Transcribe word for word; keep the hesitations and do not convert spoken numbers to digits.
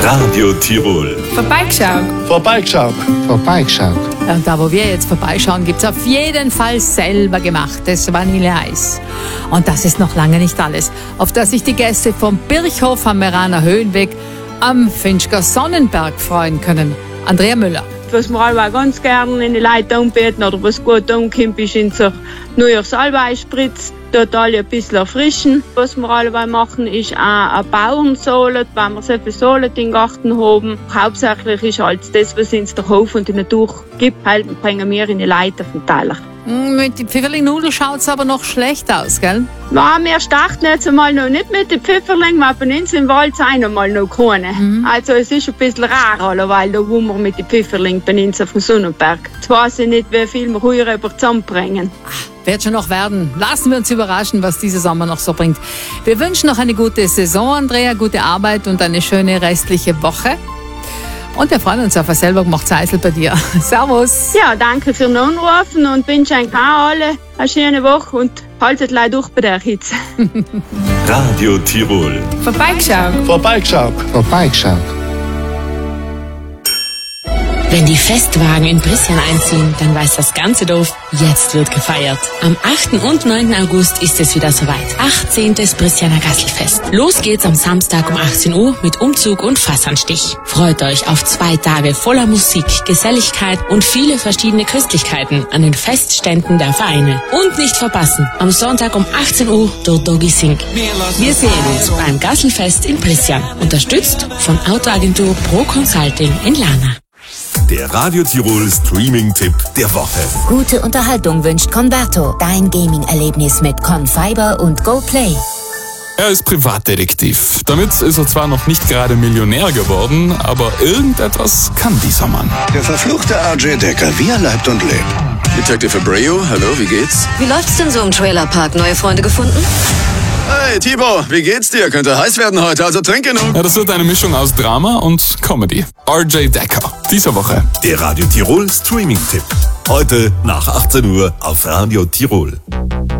Radio Tirol. Vorbeigeschaut. Vorbeigeschaut. Vorbeigeschaut. Ja, und da, wo wir jetzt vorbeischauen, gibt es auf jeden Fall selber gemachtes Vanilleeis. Und das ist noch lange nicht alles, auf das sich die Gäste vom Birchhof am Meraner Höhenweg am Finchger Sonnenberg freuen können. Andrea Müller. Was wir alle ganz gerne in die Leute anbieten oder was gut ankommt, ist in so Neujahrsalbei-Spritz. Dort alle ein bisschen erfrischen. Was wir alle machen, ist auch ein Bauernsalat, wenn wir so viel Salat im Garten haben. Hauptsächlich ist halt das, was uns der Hof und die Natur gibt, halt bringen wir in die Leute auf den Teller. Mit den Pfifferling-Nudeln schaut es aber noch schlecht aus, gell? Ja, wir starten jetzt einmal noch nicht mit den Pfifferlingen, weil bei uns im Wald sind einmal noch keine. Mhm. Also es ist ein bisschen rar, weil da wo wir mit den Pfifferlingen bei uns auf dem Sonnenberg. Jetzt weiß ich nicht, wie viel wir heuer über zusammenbringen. Ach, wird schon noch werden. Lassen wir uns überraschen, was dieser Sommer noch so bringt. Wir wünschen noch eine gute Saison, Andrea, gute Arbeit und eine schöne restliche Woche. Und wir freuen uns auf ein selber gemachtes Eisel bei dir. Servus. Ja, danke für den Anrufen und wünsche euch auch alle eine schöne Woche und haltet leider durch bei der Hitze. Radio Tirol. Vorbeigeschaut. Vorbeigeschaut. Vorbeigeschaut. Wenn die Festwagen in Prissian einziehen, dann weiß das ganze Dorf, jetzt wird gefeiert. Am achten und neunten August ist es wieder soweit. achtzehntes Prissianer Gasselfest. Los geht's am Samstag um achtzehn Uhr mit Umzug und Fassanstich. Freut euch auf zwei Tage voller Musik, Geselligkeit und viele verschiedene Köstlichkeiten an den Festständen der Vereine. Und nicht verpassen, am Sonntag um achtzehn Uhr der Doggy Sing. Wir sehen uns beim Gasselfest in Prissian. Unterstützt von Autoagentur Pro Consulting in Lana. Der Radio Tirol Streaming-Tipp der Woche. Gute Unterhaltung wünscht Converto. Dein Gaming-Erlebnis mit Confiber und GoPlay. Er ist Privatdetektiv. Damit ist er zwar noch nicht gerade Millionär geworden, aber irgendetwas kann dieser Mann. Der verfluchte R J Decker, wie er leibt und lebt. Detective Abreu, hallo, wie geht's? Wie läuft's denn so im Trailerpark? Neue Freunde gefunden? Hey, Thibaut, wie geht's dir? Könnte heiß werden heute, also trink genug. Ja, das wird eine Mischung aus Drama und Comedy. R J Decker, diese Woche. Der Radio Tirol Streaming-Tipp. Heute nach achtzehn Uhr auf Radio Tirol.